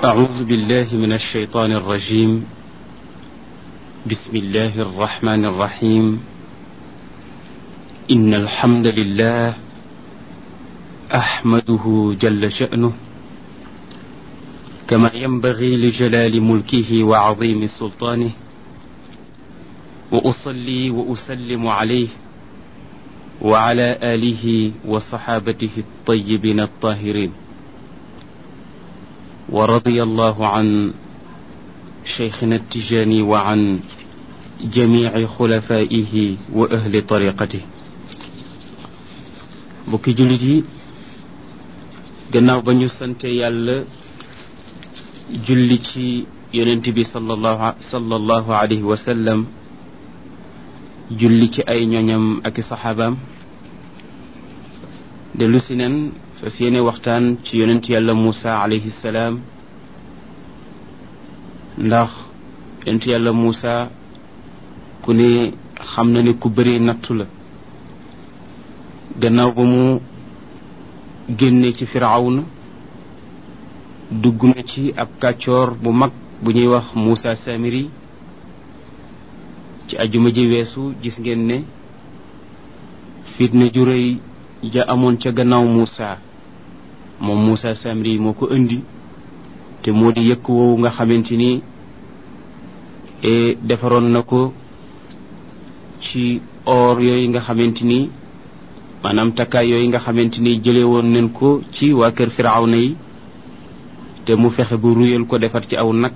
أعوذ بالله من الشيطان الرجيم. بسم الله الرحمن الرحيم. إن الحمد لله أحمده جل شأنه كما ينبغي لجلال ملكه وعظيم سلطانه، وأصلي وأسلم عليه وعلى آله وصحابته الطيبين الطاهرين، ورضي الله عن شيخنا التجاني وعن جميع خلفائه وأهل طريقته. bokki jullit yi, gannaaw ba ñu sante yàlla julli ci yonent bi sallallahu alayhi wa sallam, julli ci ay ñoñam ak i saxaabaam, dellu si nen fas yéene waxtaan ci yonent yàlla Muusa alayhi salaam, ndax yonent yàlla Muusa ku ne xam na ne ku bëri nattu la. gannaaw ba mu génne ci Firawna, dugg na ci ab kàccoor bu mag bu ñuy wax Muusa Samiri. ci ajuma ji weesu gis ngeen ne fitna ju rëy ja amoon ca gannaaw Muusa, moom Muusa Samiri moo ko indi, te moo di yëkk woowu nga xamante ni defaroon na ko ci or yooyu nga xamante ni, maanaam takkaay yooyu nga xamante ni jële woon nañ ko ci waa kër Firawna yi, te mu fexe bu ruyal ko defar ci aw nag,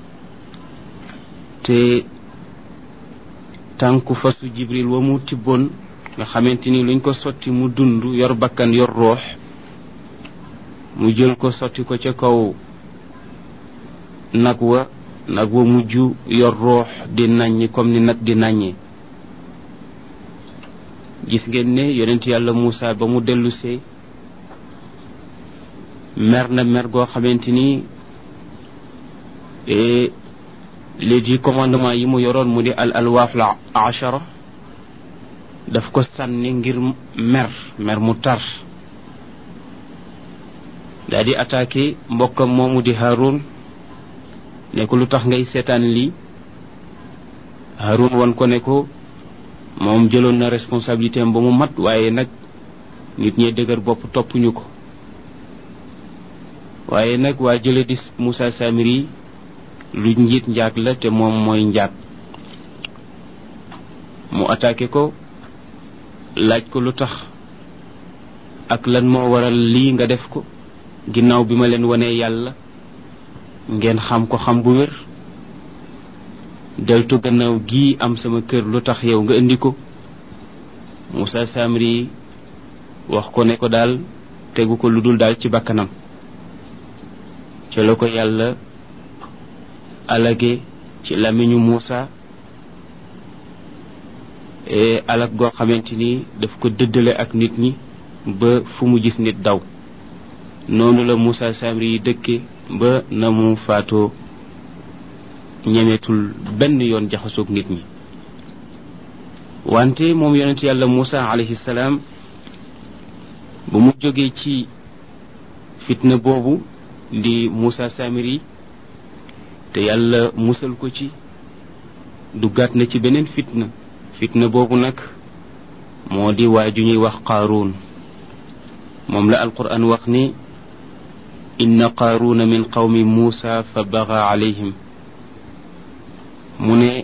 te tànku fasu Jibril wa mu tibboon nga xamante ni luñ ko sotti mu dund, yor bakkan yor roox, mu jël ko sotti ko ca kaw nag wa mujj yor roox di nàññi comme ni nag di nàññee. gis ngeen ne yonent yàlla Muusa ba mu dellusee mer na mer goo xamante ni léegi commandement yi mu yoroon mu di al alwaaful ashara daf ko sànni ngir mer mu tar, daa di attaqué mbokkam moomu di Haroun, ne ko lu tax ngay seetaan lii. Haroun wan ko ne ko moom jëloon na responsabilité am ba mu mat, waaye nag nit ñee dëgër bopp toppuñu ko. waaye nag waa jële di Muusa Samiri lu njiit njaag la, te moom mooy njaag. mu attaqué ko, laaj ko lu tax ak lan moo waral lii nga def ko, ginnaaw bi ma leen wanee yàlla ngeen xam ko xam bu wér. deltu gannaaw gii am sama kër, lu tax yow nga indi ko. Muusa Samiri wax ko ne ko daal tegu ko lu dul daal ci bakkanam. ca la ko yàlla alage ci làmmiñu Muusa, alag goo xamante ni daf ko dëddale ak nit ñi ba fu mu gis nit daw. noonu la Muusa Samiri yi dëkke ba na mu faatoo, ñemetul benn yoon jaxasoog nit ñi. wante moom yonent yàlla Muusa alayhi salaam bu mu jógee ci fitna boobu di Muusa Samiri te yàlla musal ko ci, duggaat na ci beneen fitna boobu nag moo di waa ju ñuy wax Qaaruun. moom la alquran wax ni inna Qaaruuna min qawmi Muusa fa baga alayhim. mu ne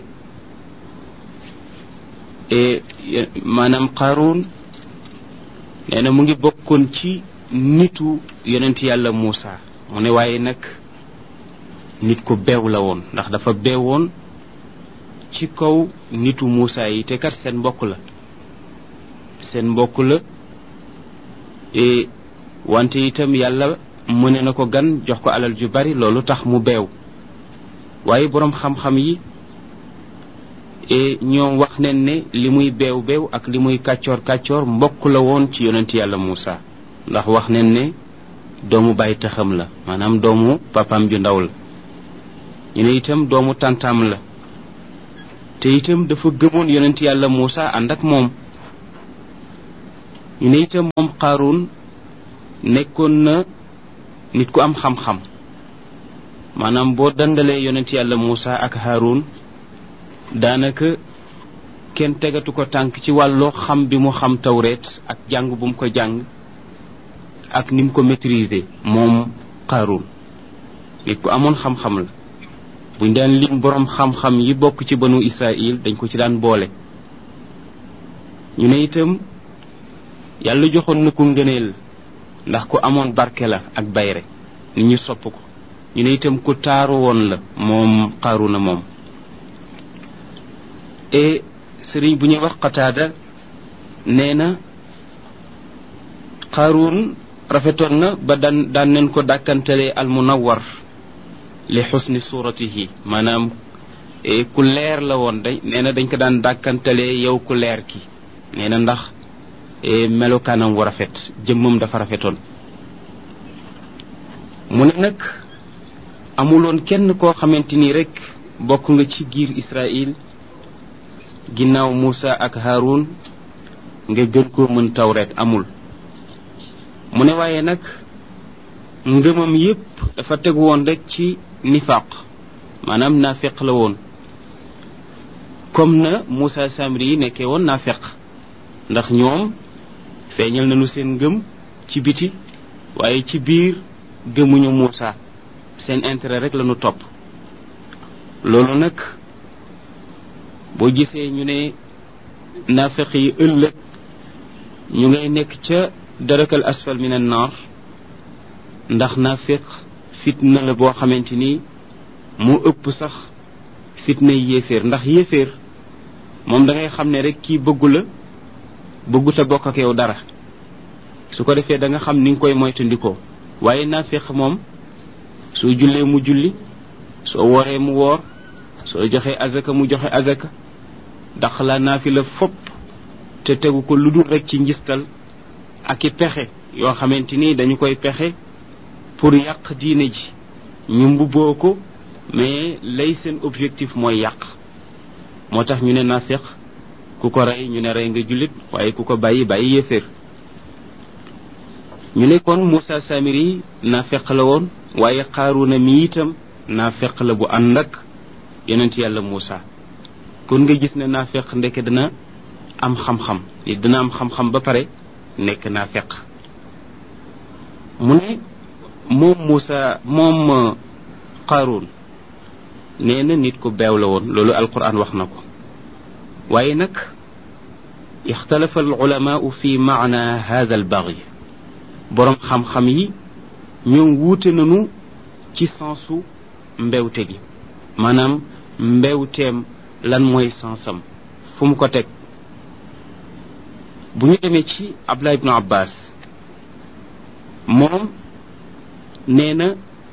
maanaam Qaaruun nee na mu ngi bokkoon ci nitu yonent yàlla Muusa. mu ne waaye nag nit ko beew la woon, ndax dafa beewoon ci kaw nitu Muusa yi, te kat seen mbokk la. wante itam yàlla mëne na ko gan, jox ko alal ju bari, loolu tax mu beew. waaye boroom xam-xam yi ñoom wax nañ ne li muy beew ak li muy kàccoor mbokk la woon ci yonent yàlla Muusa, ndax wax nañ ne doomu bàyyi taxam la, maanaam doomu papam ju ndaw la. ñu ne itam doomu tàntaam la, te itam dafa gëmoon yonent yàlla Muusa ànd ak moom. ñu ne itam moom Qaaruun nekkoon na nit ku am xam-xam, maanaam boo dandalee yonent yàlla Muusa ak Haarun daanaka kenn tegatu ko tànk ci wàllu xam bi mu xam tawreet ak jàng bu mu ko jàng ak ni mu ko maîtriser moom Qaaruun nit ku amoon xam-xam la buñ daan lim boroom xam-xam yi bokk ci banu Israël dañ ko ci daan boole ñu ne itam yàlla joxoon na ko ngëneel ndax ku amoon barke la ak bayre nit ñu sopp ko ñu ne itam ku taaru woon la moom Qaaruuna moom et sëriñ bu ñuy wax Qataada nee na Qaaruun rafetoon na ba daan nañ ko dàkkantalee al munawwar li xusni suratihi maanaam ku leer la woon day nee na dañ ko daan dàkkantalee yow ku leer ki nee na ndax melokaanam wu rafet jëmmam dafa rafetoon mu ne nag amuloon kenn koo xamante ni rek bokk nga ci giir Israël ginnaaw Muusa ak Haarun nga gën koo mën tawreet amul mu ne waaye nag ngëmam yépp dafa tegu woon rek ci nifaq maanaam naafeq la woon comme na Muusa Samiri yi nekkee woon naafeq ndax ñoom feeñal nañu seen ngëm ci biti waaye ci biir gëmuñu Muusa seen intérêt rek lañu topp loolu nag boo gisee ñu ne naafeq yi ëllëg ñu ngay nekk ca darakal asfal min an naar ndax naafeq fitna la boo xamante ni mu ëpp sax fitna yéeféer ndax yéeféer moom da ngay xam ne rek kii bëggu la bëggut a bokk ak yow dara su ko defee da nga xam ni nga koy moytandikoo waaye naafeq moom soo jullee mu julli soo wooree mu woor soo joxe azaka mu joxe azaka dax la naafila fopp te tegu ko lu dul rek ci njistal ak i pexe yoo xamante ni dañu koy pexe pour yàq diine ji ñu mbubboo ko mais lay seen objectif mooy yàq moo tax ñu ne naafeq ku ko rey ñu ne rey nga jullit waaye ku ko bàyyi bàyyi yéeféer ñu ne kon Muusa Samiri naafeq la woon waaye Qaaruuna mi itam naafeq la bu ànd ak yonent yàlla Muusa kon nga gis ne naafeq ndeke dina am xam-xam dina am xam-xam ba pare nekk naafeq mu ne moom Muusa moom Qaaruun nee na nit ku beew la woon loolu alquran wax na ko waaye nag ixtalafa al ulamaau fi maana hada al baghi boroom xam-xam yi ñoom wuute nañu ci sensu mbewte gi maanaam mbewteem lan mooy sensam fu mu ko teg bu ñu demee ci Abdullah ibnu Abbas moom nee na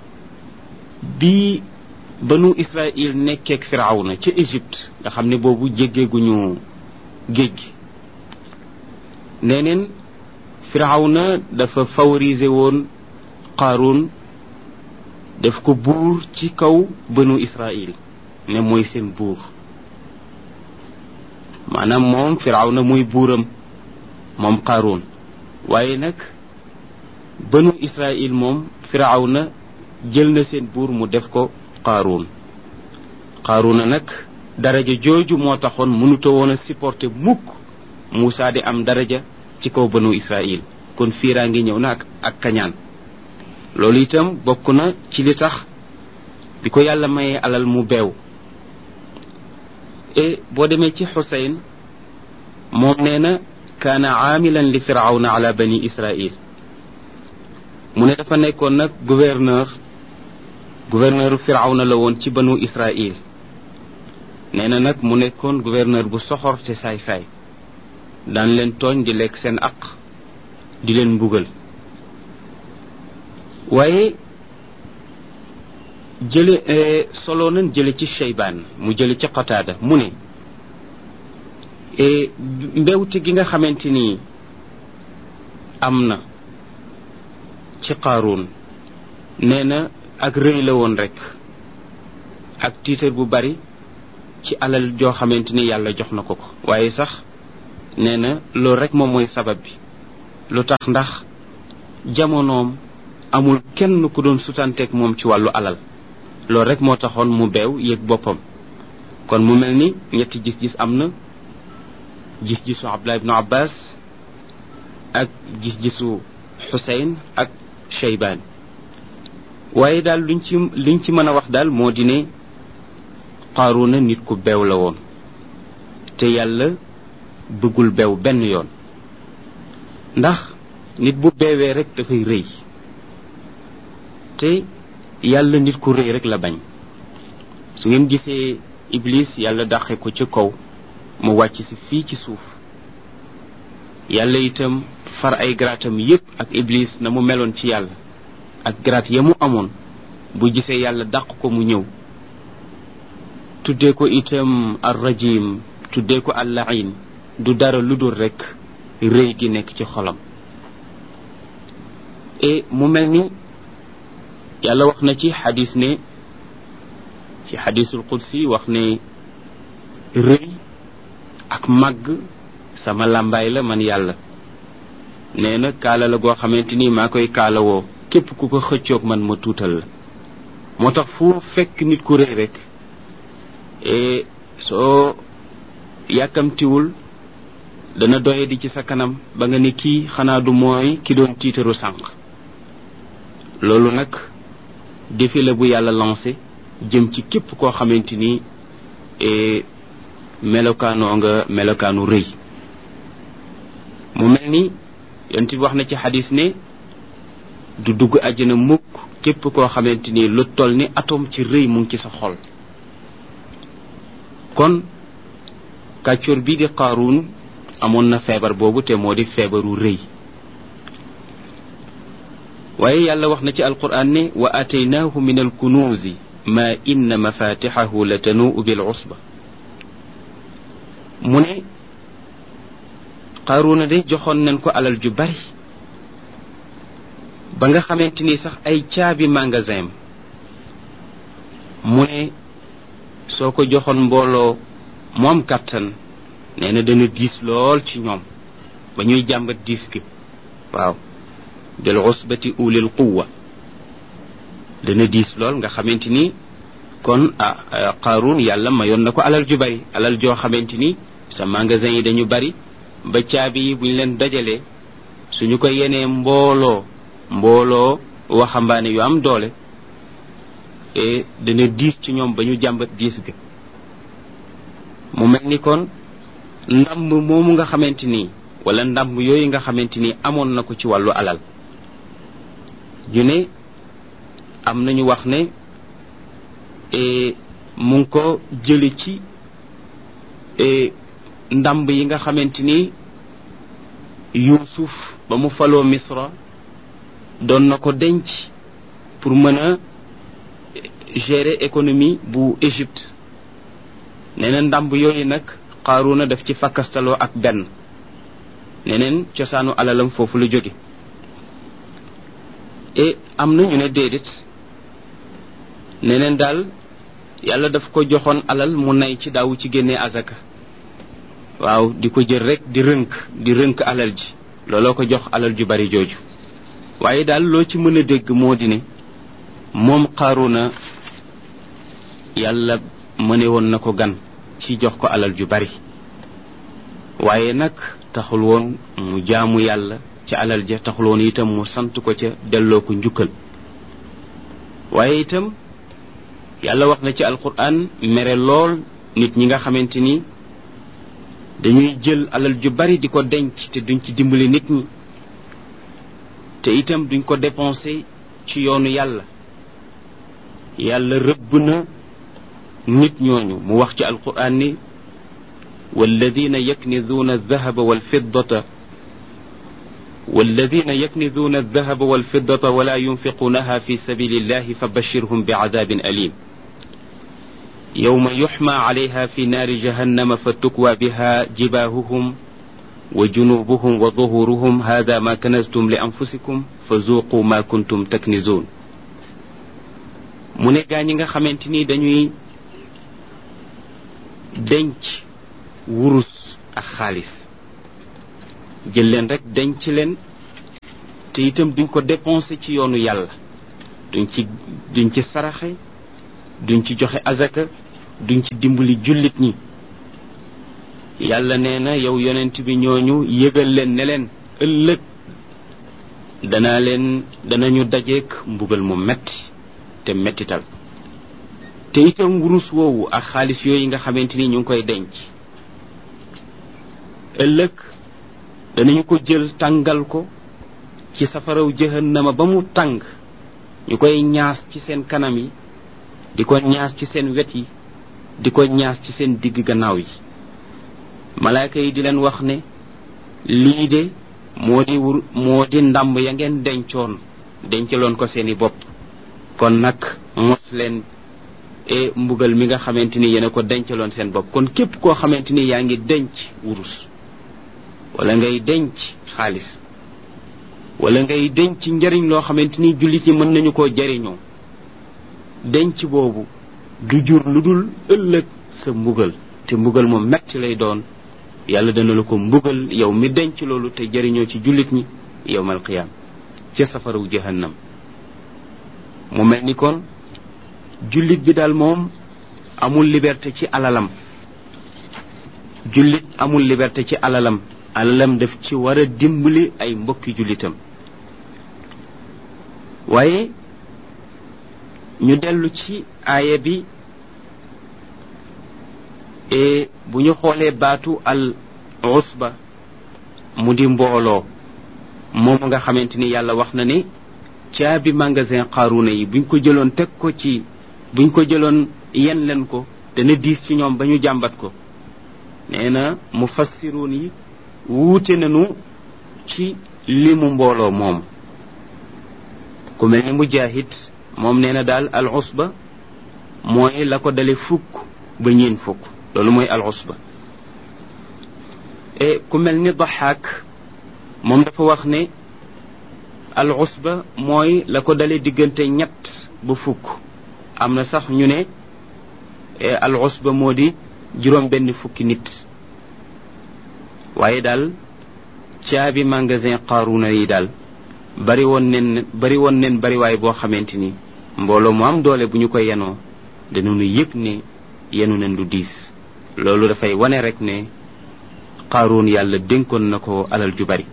bi banu Israël nekkeek Firawna ca Égypte nga xam ne boobu jéggeeguñu géej gi nee neen Firawna dafa favoriser woon Qaaruun def ko buur ci kaw banu Israël ne mooy seen buur maanaam moom Firawna muy buuram moom Qaaruun waaye nag banu Israël moom Firawna jël na seen buur mu def ko Qaaruuna nag daraja jooju moo taxoon mënuta woon a supporter mukk Muusa di am daraja ci kaw banu Israël kon fiiraa ngi ñëw na ak kañaan loolu itam bokk na ci li tax bi ko yàlla mayee alal mu beew et boo demee ci Xuseyn moom nee na kaana aamilan li firawna ala bani Israël mu ne dafa nekkoon nag gouverneur firawna la woon ci banu Israël nee na nag mu nekkoon gouverneur bu soxor te saay-saay daan leen tooñ di lekk seen aq di leen mbugal waaye solo nañ jële ci Shaybaan mu jële ci Qataada mu ne mbewte gi nga xamante ni am na ci Qaaruun nee na ak rëy la woon rek ak tiitar bu bari ci alal joo xamante ni yàlla jox na ko waaye sax nee na loolu rek moom mooy sabab bi lu tax ndax jamonoom amul kenn ku doon sutanteeg moom ci wàllu alal loolu rek moo taxoon mu beew yëg boppam. kon mu mel ni ñetti gis-gis am na, gis-gisu Abdullah ibnu Abbas ak gis-gisu Xuseyn ak Cheybaan. waaye daal liñ ci mën a wax daal moo di ne Qaaruuna nit ku beew la woon, te yàlla bëggul beew benn yoon, ndax nit bu beewee rek dafay rëy, te yàlla nit ku rëy rek la bañ. su ngeen gisee Iblis yàlla dàqe ko ca kaw mu wàcc si fii ci suuf, yàlla itam far ay garaatam yépp ak Iblis na mu meloon ci yàlla ak garaat ya mu amoon, bu gisee yàlla dàq ko mu ñëw tuddee ko itam ar-rajim, tuddee ko al-la'in, du dara lu dul rekk rëy gi nekk ci xolam. et mu mel ni yàlla wax na ci xadis ne, ci xadisul qudsi wax ne rëy ak màgg sama làmbaay la man yàlla. nee na kaala la goo xamante ni maa koy kaalawoo képp ku ko xëccoog man ma tuutal la. moo tax fu fekk nit ku rëy rek et soo yàkkamtiwul dana doye di ci sa kanam ba nga ni kii xanaa du mooy ki doon tiitaru sànq. loolu nag défi la bu yàlla lancé jëm ci képp koo xamante ni melokaanoo nga melokaanu rëy. mu mel ni yonent bi wax na ci xadis ne du dugg àjjana mukk képp koo xamante ni lu toll ni atome ci rëy mu ngi ci sa xol. kon kàccoor bii di Qaaruun amoon na feebar boobu, te moo di feebaru rëy. waaye yàlla wax na ci alquran ne wa ataynaahu min alkunuuzi ma inna mafatixahu la tanuu bil usba. mu ne Qaaruuna de joxoon nañ ko alal ju bari ba nga xamante ni sax ay caabi magasin mu ne soo ko joxoon mbooloo moom kàttan nee na dana diis lool ci ñoom ba ñuy jàmbat diis gi. waaw del usbati ulil quwwa, dana diis lool nga xamante ni kon Qaaruun yàlla mayoon na ko alal ju bari, alal joo xamante ni sa magasin yi dañu bari ba caabi yi buñ leen dajalee suñu ko yenee mbooloo waxambaane yu am doole et dana diis ci ñoom ba ñu jàmbat diis ga. mu mel ni kon ndàmb moomu nga xamante ni wala ndàmb yooyu nga xamante ni amoon na ko ci wàllu alal, ñu ne am nañu wax ne mu ngi ko jële ci ndàmb yi nga xamante ni Yuusuf ba mu faloo Misra doon na ko denc pour mën a gérer économie bu Égypte. nee na ndàmb yooyu nag Qaaruuna daf ci fakkastaloo ak benn, neneen cosaanu alalam foofu la jóge. et am na ñu ne déedéet, neneen daal yàlla daf ko joxoon alal mu nay ci daawu ci génnee azaka. waaw di ko jël rek di rënk alal ji, looloo ko jox alal ju bari jooju. waaye daal loo ci mën a dégg moo di ne moom Qaaruuna yàlla mëne woon na ko gan ci jox ko alal ju bari, waaye nag taxul woon mu jaamu yàlla ci alal ja, taxul woon itam mu sant ko ca delloo ko njukkal. waaye itam yàlla wax na ci alquran mere lool nit ñi nga xamante ni dañuy jël alal ju bari di ko denc te duñ ci dimbali nit ñi, te itam duñ ko dépenser ci yoonu yàlla. yàlla rëbb na nit ñooñu mu wax ci alquran ni walladina yaknizuuna aldahaba walfiddata wala yunfiquunaha fi sabilillahi fabashirhum bi'adabin alim yawma yuxma alayha fi naari jahannama fatukwa biha jibahuhum wa junubuhum wa zuhuruhum hada ma kanaztum li anfusikum fa zuqu ma kuntum taknizuun. mu ne gaa ñi nga xamante ni dañuy denc wurus ak xaalis, jël leen rek denc leen, te itam duñ ko dépenser ci yoonu yàlla, duñ ci saraxe, duñ ci joxe azaka duñ ci dimbali jullit ñi yàlla nee na yow yonent bi ñooñu yëgal leen ne leen ëllëg danañu dajeek mbugal mu metti te mettital te itam wurus woowu ak xaalis yooyu nga xamante ni ñu ngi koy denc ëllëg danañu ko jël tàngal ko ci safaraw jahannama ba mu tàng ñu koy ñaas ci seen kanam yi di ko ñaas ci seen wet yi di ko ñaas ci seen digg gannaaw yi malaaka yi di leen wax ne lii de moo di ndàmb ya ngeen dencaloon ko seeni bopp kon nag mos leen mbugal mi nga xamante ni yéen a ko dencaloon seen bopp kon képp koo xamante ni yaa ngi denc wurus wala ngay denc xaalis wala ngay denc njariñ loo xamante ni jullit ñi mën nañu koo jariñoo denc boobu du jur lu dul ëllëg sa mbugal te mbugal mu metti lay doon yàlla dana la ko mbugal yow mi denc loolu te jariñoo ci jullit ñi yawmal qiyaam ca safaraw jahannam mu mel ni kon jullit bi daal moom amul liberté ci alalam jullit amul liberté ci alalam daf ci war a dimbali ay mbokki jullitam waaye ñu dellu ci aaya bi bu ñu xoolee baatu al usba mu di mbooloo moom nga xamante ni yàlla wax na ne caabi magasin Qaaruuna yi buñ ko jëloon buñ ko jëloon yen leen ko dana diis ci ñoom ba ñu jàmbat ko nee na mufassiruun yi wuute nañu ci limu mbooloo moom ku mel ni Mujaahid moom nee na daal al usba mooy la ko dale fukk ba ñeen fukk loolu mooy al usba ku mel ni Daxaak moom dafa wax ne al usba mooy la ko dale diggante ñett ba fukk am na sax ñu ne al usba moo di juróom benn fukki nit waaye daal caabi magasin Qaaruuna yi daal bari woon nen bariwaay boo xamante ni mbooloo mu am doole bu ñu ko yenoo dañu yëg ne yenu nen lu diis loolu dafay wane rek ne Qaaruun yàlla dénkoon na ko alal ju bari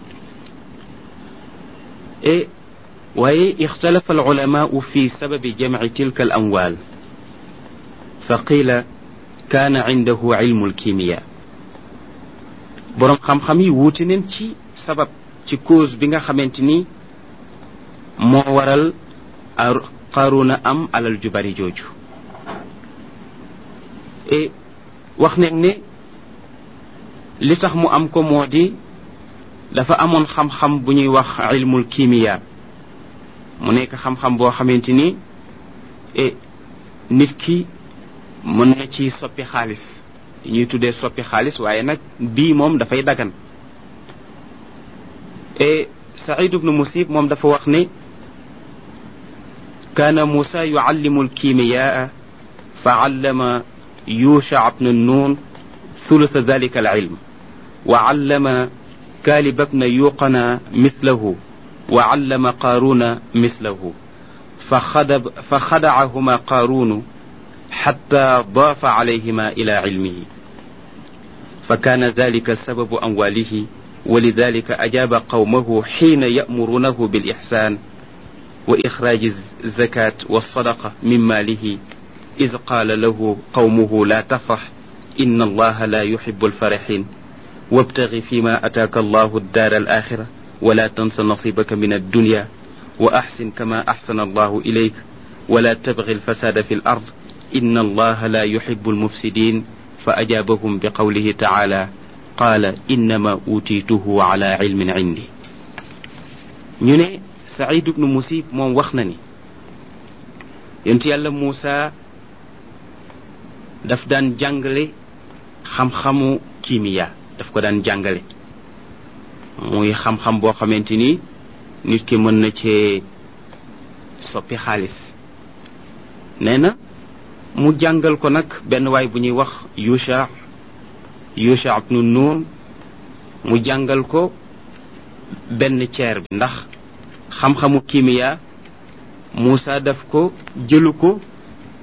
waaye ixtalafa alulamaau fi sababi jamci tilka al amwaal fa qiila kaana cindahu cilmu alkimiya boroom xam-xam yi wuute neen ci sabab ci cause bi nga xamante ni moo waral Qaaruuna am alal ju bari jooju wax nañ ne li tax mu am ko moo di dafa amoon xam-xam bu ñuy wax ilmul kimiya mu nekk xam-xam boo xamante ni nit ki mën na ci soppi xaalis ñuy tuddee soppi xaalis waaye nag bii moom dafay dagan Saïd ibnu Musib moom dafa wax ne kaana Muusa yuallimu alkimiyaa fa allama Yusha bnu Nun ثلث ذلك العلم وعلم كالب بن يوقنا مثله وعلم قارون مثله فخدعهما قارون حتى ضاف عليهما إلى علمه فكان ذلك سبب أمواله ولذلك أجاب قومه حين يأمرونه بالإحسان وإخراج الزكاة والصدقة من ماله إذ قال له قومه لا تفرح إن الله لا يحب الفرحين وابتغ فيما أتاك الله الدار الآخرة ولا تنس نصيبك من الدنيا وأحسن كما أحسن الله إليك ولا تبغ الفساد في الأرض إن الله لا يحب المفسدين فأجابهم بقوله تعالى قال إنما أوتيته على علم عندي ñu ne Saïd ibnu Musib moom wax na ni yonent Yàlla Muusa daf daan jàngale xam-xamu kimiya daf ko daan jàngale muy xam-xam boo xamante ni nit ki mën na cee soppi xaalis nee na mu jàngal ko nag benn waay bu ñuy wax Yusha ibnu Nun mu jàngal ko benn ceer bi ndax xam-xamu kimiya Muusa daf ko jëlu ko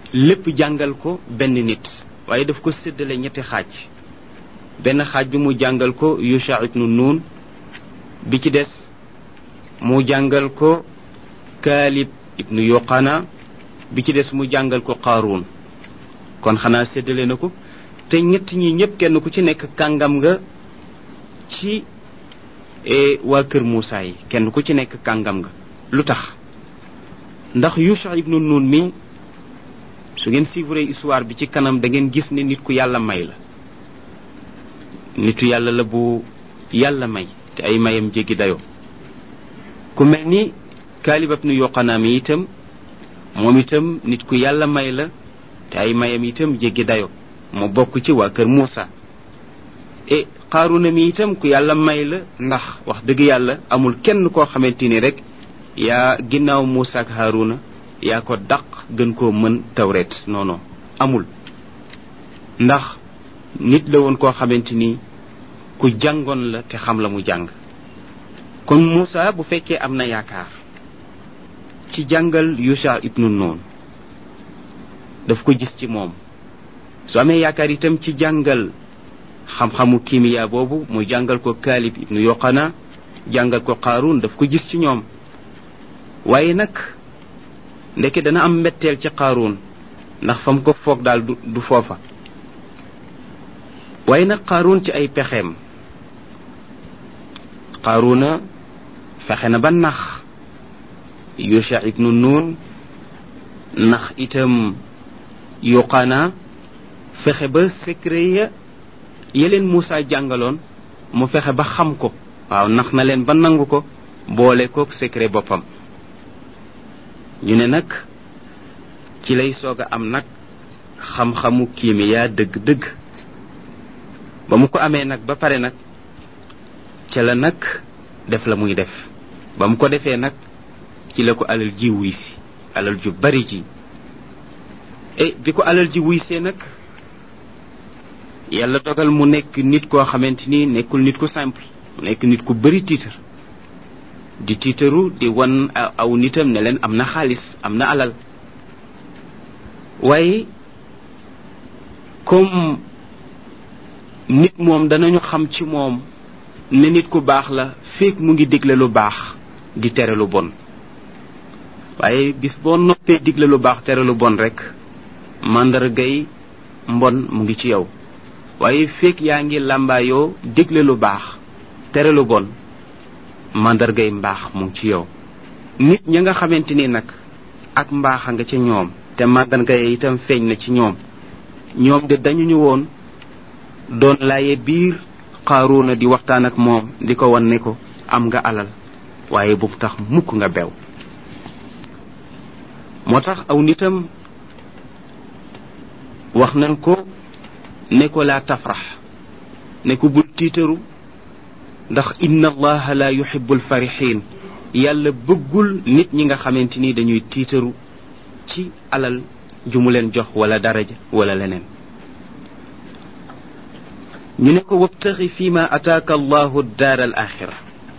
lépp jàngal ko benn nit waaye daf ko séddale ñetti xaaj benn xaaj bi mu jàngal ko Yusha ibnu Nun bi ci des mu jàngal ko Kaalib ibnu Yoqana bi ci des mu jàngal ko Qaaruun kon xanaa séddale na ko te ñett ñi ñëpp kenn ku ci nekk kàngam nga ci waa kër Muusa yi kenn ku ci nekk kàngam nga lu tax ndax Yusha ibnu Nun mi su ngeen suivre histoire bi ci kanam da ngeen gis ne nit ku yàlla may la nitu yàlla la bu yàlla may te ay mayam jéggi dayoo ku mel ni Kaalib ibnu Yoqana mi itam moom itam nit ku yàlla may la te ay mayam itam jéggi dayoo mu bokk ci waa kër Muusa Qaaruna mi itam ku yàlla may la ndax wax dëgg yàlla amul kenn koo xamante ni rek yaa ginnaaw Muusa ak Haaruna yaa ko daq gën koo mën tawreet non amul ndax nit la woon koo xamante ni ku jàngoon la te xam la mu jàng kon Muusa bu fekkee am na yaakaar ci jàngal Yusha ibnu Nun daf ko gis ci moom su amee yaakaar itam ci jàngal xam-xamu kimiya boobu mu jàngal ko Kaalib ibnu Yoqana jàngal ko Qaaruun daf ko gis ci ñoom waaye nag ndeke dana am mbetteel ci Qaaruun ndax fa mu ko foog daal du foofa waaye nag Qaaruun ci ay pexeem Qaaruuna fexe na ba nax Yusha ibnu Nun nax itam Yoqana fexe ba secret ya leen Muusa jàngaloon mu fexe ba xam ko waaw nax na leen ba nangu ko boole kook secret boppam ñu ne nag ci lay soog a am nag xam-xamu kimiya dëgg-dëgg ba mu ko amee nag ba pare nag ca la nag def la muy def ba mu ko defee nag ci la ko alal ji wuy si alal ju bari ji bi ko alal ji wuy see nag yàlla dogal mu nekk nit koo xamante ni nekkul nit ku simple mu nekk nit ku bari tiitar di tiitaru di wan aw nitam ne leen am na xaalis am na alal waaye comme nit moom danañu xam ci moom ne nit ku baax la fekk mu ngi digle lu baax di tere lu bon waaye bis boo noppee digle lu baax tere lu bon rek màndargay mbon mu ngi ci yow waaye fekk yaa ngi làmbaayoo digle lu baax tere lu bon màndargay mbaax mu ngi ci yow nit ña nga xamante ni nag ak mbaaxa nga ca ñoom te màndargay itam feeñ na ci ñoom de dañu ñu woon doon laaye biir Qaaruuna di waxtaan ak moom di ko wan ne ko am nga alal waaye bu tax mukk nga bew moo tax aw nitam wax nañ ko ne ko laa tafrax ne ko bul tiitaru ndax inna allaha la yuhibbul farihin yàlla bëggul nit ñi nga xamante ni dañuy tiitaru ci alal ju mu leen jox wala daraja wala leneen ñu ne ko wabtaxi fi ma ataaka allahu daar al axira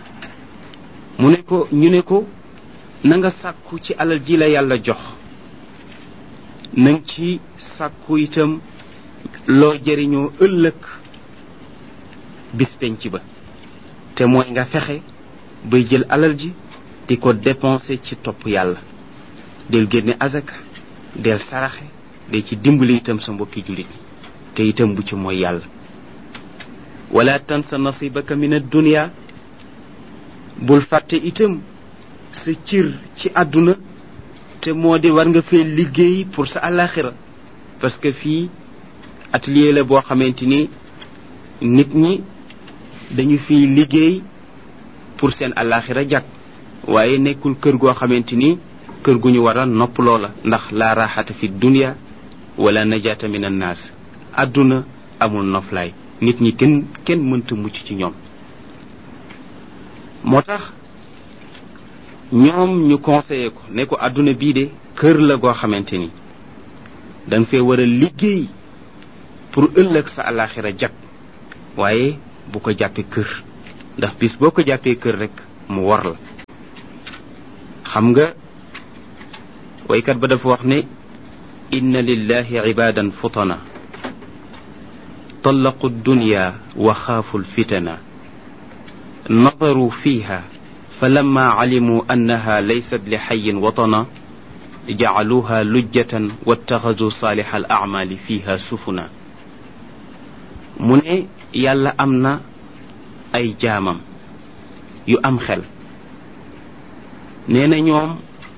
ñu ne ko na nga sàkku ci alal ji la yàlla jox nang ci sàkku itam loo jëriñoo ëllëg bis penc ba te mooy nga fexe bay jël alal ji di ko dépenser ci topp yàlla del génne azaka del saraxe de ci dimbali itam sa mbokki jullit te itam bu ci mooy yàlla wala tansa nasibaka min ad-dunya bul fàtte itam sa cir ci àdduna te moo di war nga fee liggéey pour sa alaxira parce que fii atelier la boo xamante ni nit ñi dañu fiy liggéey pour seen alaxira jag waaye nekkul kër goo xamante ni kër gu ñu war a nopp loola ndax la raxata fi dunya wala najata min annaas àdduna amul noflaay nit ñi kenn mënta mucc ci ñoom moo tax ñoom ñu conseillé ko ne ko àdduna bii de kër la goo xamante ni danga fee war a liggéey pour ëllëg sa alaxira jag waaye bu ko jàppee kër ndax bis boo ko jàppee kër rek mu war la xam nga waykat ba dafa wax ne inna lillahi cibadan futana طلقوا الدنيا وخافوا الفتنة نظروا فيها فلما علموا أنها ليست لحي وطنا جعلوها لجة واتخذوا صالح الأعمال فيها سفنا mu ne yàlla am na ay jaamam yu am xel nee na ñoom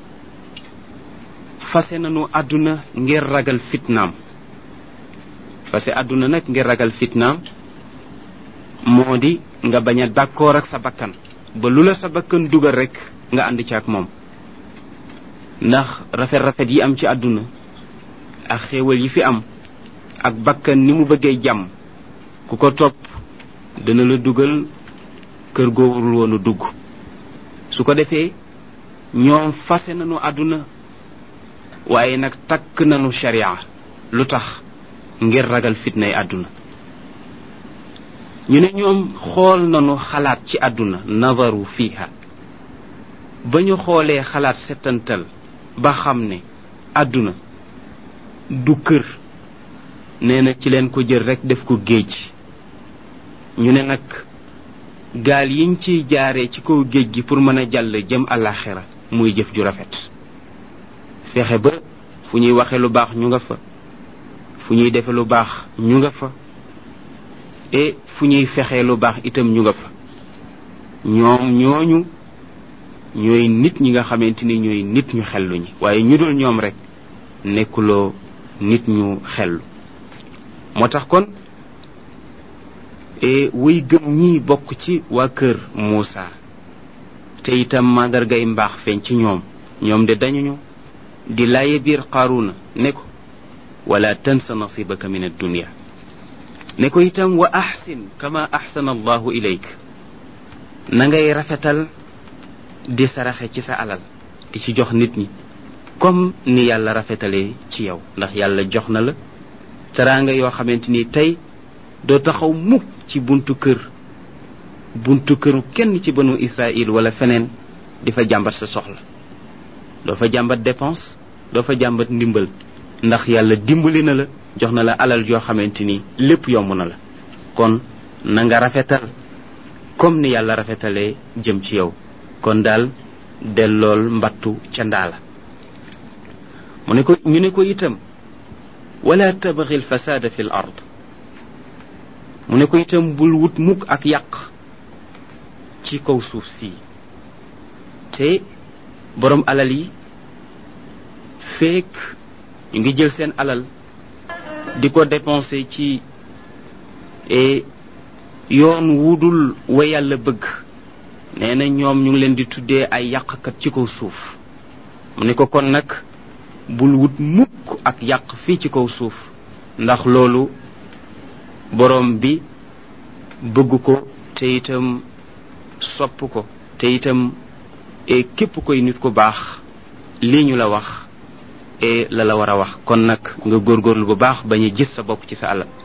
fase nañu àdduna ngir ragal fitnaam fase àdduna nag ngir ragal fitnaam moo di nga bañ a d'accord ak sa bakkan ba lu la sa bakkan dugal rek nga ànd ci ak moom ndax rafet-rafet yi am ci àdduna ak xéewal yi fi am ak bakkan ni mu bëggee jàmm ku ko topp dana la dugal kër goo warul woon a dugg su ko defee ñoom fase nañu àdduna waaye nag takk nañu sharia lu tax ngir ragal fitnay àdduna ñu ne ñoom xool nañu xalaat ci àdduna nazaru fiha ba ñu xoolee xalaat settantal ba xam ne àdduna du kër nee na ci leen ko jël rek def ko géej ñu ne nag gaal yiñ ciy jaaree ci kaw géej gi pour mën a jàll jëm àllaaxira muy jëf ju rafet fexe ba fu ñuy waxe lu baax ñu nga fa fu ñuy defe lu baax ñu nga fa et fu ñuy fexee lu baax itam ñu nga fa ñoom ñooñu ñooy nit ñi nga xamante ni ñooy nit ñu xellu ñi waaye ñu dul ñoom rek nekkuloo nit ñu xellu moo tax kon wuy gëm ñi bokk ci waa kër Muusa te itam màndargay mbaax feeñ ci ñoom de dañuñu di laaye biir Qaaruuna ne ko wala tansa nasibaka min ad-dunya ne ko itam wa ahsin kama ahsana allahu ilayk na ngay rafetal di saraxe ci sa alal di ci jox nit ñi comme ni yàlla rafetalee ci yow ndax yàlla jox na la teraanga yoo xamante ni tey doo taxaw mukk ci buntu këru kenn ci banu Israël wala feneen di fa jàmbat sa soxla doo fa jàmbat dépense doo fa jàmbat ndimbal ndax yàlla dimbali na la jox na la alal joo xamante ni lépp yomb na la kon na nga rafetal comme ni yàlla rafetalee jëm ci yow kon daal dellool mbattu ca ndaala mu ne ko ñu ne ko itam wala tabghi alfasada fi l ard mu ne ko itam bul wut mukk ak yàq ci kaw suuf si te borom alal yi fekk ñu ngi jël seen alal di ko dépenser ci yoon wudul wa yàlla bëgg nee na ñoom ñu ngi leen di tuddee ay yàqkat ci kaw suuf mu ne ko kon nag bul wut mukk ak yàq fii ci kaw suuf ndax loolu borom bi bëgg ko te itam sopp ko te itam képp koy nit ku baax lii ñu la wax la war a wax kon nag nga góorgóorlu bu baax bañ a gis sa bopp ci sa alal